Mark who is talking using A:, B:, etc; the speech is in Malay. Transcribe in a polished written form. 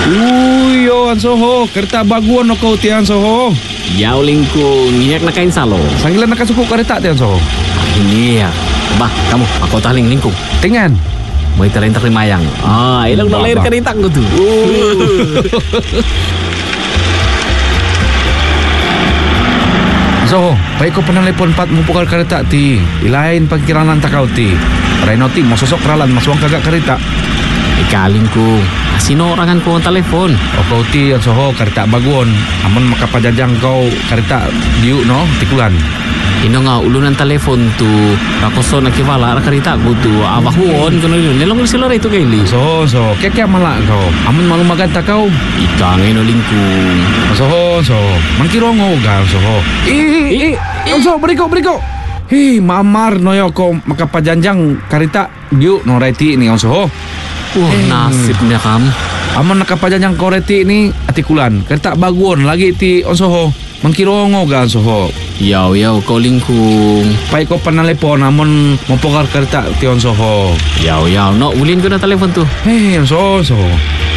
A: Yo Ansoho, kereta baguan no kau tian Soho.
B: Yau lingkung, nyak nakain salo.
A: Sanggilan nak suku kereta tian Soho.
B: Ini ya. Bah, kamu aku taling lingkung.
A: Dengan
B: Mau terima yang. Ilang na lahir kereta ko tu.
A: Soho, baik kau pernah telepon pat mupukal kereta ti. Ilain pagkiranan takau ti. Reno ti mau sosok ralan masuang kagak kereta.
B: Ikaling ko. Sino orangan ko ang telepon?
A: O kau ti Soho kereta baguan. Amun makapajajang kau kereta diu no tikulan.
B: Ino nga ulunan telepon tu. Rakoso nakiwala kereta ko tu. Abahuon kuno yun. Nilong sila rito kaili.
A: So, kaya malak kau. Amun malu maganta kau.
B: Ika ngayon lingkung.
A: Soho, mangkirongo ga Soho. Soho, beriko. Mamar noyo ko makapajanjang kereta diu no reti ni Soho.
B: Nasibnya kamu.
A: Amun nakapajanjang koreti ni atikulan. Kereta baguan lagi ti Soho. Mangkirongo ga Soho.
B: Yaw, kau lingkung.
A: Pai ko panalepon amun mopokar kereta ti Soho.
B: Yaw, no ulin ko na telepon tu.
A: Soho.